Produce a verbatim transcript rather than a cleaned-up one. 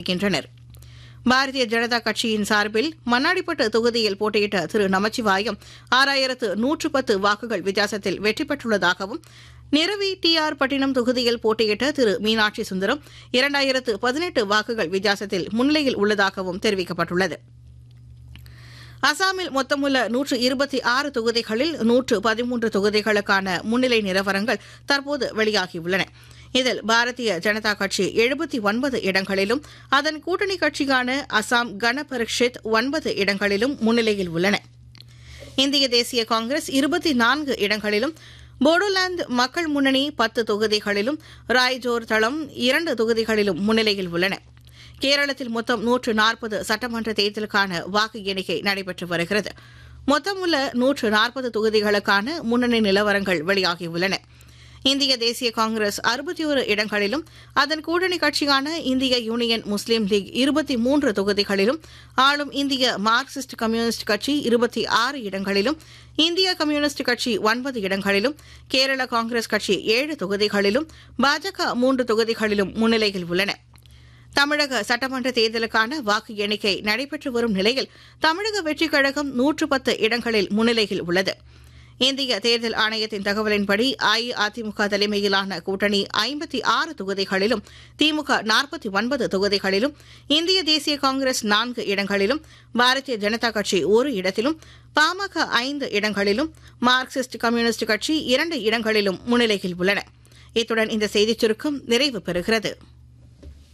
வருகின்றனர். பாரதிய ஜனதா கட்சியின் சார்பில் மண்ணாடிப்பட்டு தொகுதியில் போட்டியிட்ட திரு நமச்சிவாயம் ஆறாயிரத்து நூற்று பத்து வாக்குகள் வித்தியாசத்தில் வெற்றி பெற்றுள்ளதாகவும், நிரவி டி ஆர் பட்டினம் தொகுதியில் போட்டியிட்ட திரு மீனாட்சி சுந்தரம் இரண்டாயிரத்து பதினெட்டு வாக்குகள் வித்தியாசத்தில் முன்னிலையில் உள்ளதாகவும் தெரிவிக்கப்பட்டுள்ளது. அசாமில் மொத்தமுள்ள நூற்று இருபத்தி ஆறு தொகுதிகளில் நூற்று பதிமூன்று தொகுதிகளுக்கான முன்னிலை நிலவரங்கள் தற்போது வெளியாகியுள்ளன. இதில் பாரதிய ஜனதா கட்சி எழுபத்தி ஒன்பது இடங்களிலும், அதன் கூட்டணி கட்சியான அசாம் கன பரிஷத் ஒன்பது இடங்களிலும் முன்னிலையில் உள்ளன. இந்திய தேசிய காங்கிரஸ் இருபத்தி நான்கு இடங்களிலும், போடோலாந்து மக்கள் முன்னணி பத்து தொகுதிகளிலும், ராய்ஜோர் தளம் இரண்டு தொகுதிகளிலும் முன்னிலையில் உள்ளன. கேரளத்தில் மொத்தம் நூற்று நாற்பது சட்டமன்ற தேர்தலுக்கான வாக்கு எண்ணிக்கை நடைபெற்று வருகிறது. மொத்தமுள்ள நூற்று நாற்பது தொகுதிகளுக்கான முன்னணி நிலவரங்கள் வெளியாகியுள்ளன. இந்திய தேசிய காங்கிரஸ் அறுபத்தி ஒரு இடங்களிலும், அதன் கூட்டணி கட்சியான இந்திய யூனியன் முஸ்லீம் லீக் இருபத்தி மூன்று தொகுதிகளிலும், ஆளும் இந்திய மார்க்சிஸ்ட் கம்யூனிஸ்ட் கட்சி இருபத்தி ஆறு இடங்களிலும், இந்திய கம்யூனிஸ்ட் கட்சி ஒன்பது இடங்களிலும், கேரள காங்கிரஸ் கட்சி ஏழு தொகுதிகளிலும், பாஜக மூன்று தொகுதிகளிலும் முன்னிலையில் உள்ளன. தமிழக சட்டமன்ற தேர்தலுக்கான வாக்கு எண்ணிக்கை நடைபெற்று வரும் நிலையில் தமிழக வெற்றிக் கழகம் நூற்று பத்து இடங்களில் முன்னிலையில் உள்ளது. இந்திய தேர்தல் ஆணையத்தின் தகவலின்படி அஇஅதிமுக தலைமையிலான கூட்டணி ஐம்பத்தி ஆறு தொகுதிகளிலும், திமுக நாற்பத்தி ஒன்பது தொகுதிகளிலும், இந்திய தேசிய காங்கிரஸ் நான்கு இடங்களிலும், பாரதிய ஜனதா கட்சி ஒரு இடத்திலும், பாமக ஐந்து இடங்களிலும், மார்க்சிஸ்ட் கம்யூனிஸ்ட் கட்சி இரண்டு இடங்களிலும் முன்னிலையில் உள்ளன. இத்துடன் இந்த செய்திச் சுருக்கம் நிறைவு பெறுகிறது.